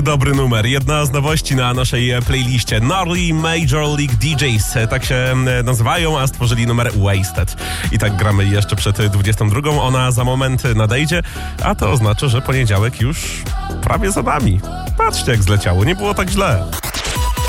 Dobry numer. Jedna z nowości na naszej playliście. Gnarly Major League DJs. Tak się nazywają, a stworzyli numer Wasted. I tak gramy jeszcze przed 22. Ona za moment nadejdzie, a to oznacza, że poniedziałek już prawie za nami. Patrzcie, jak zleciało. Nie było tak źle.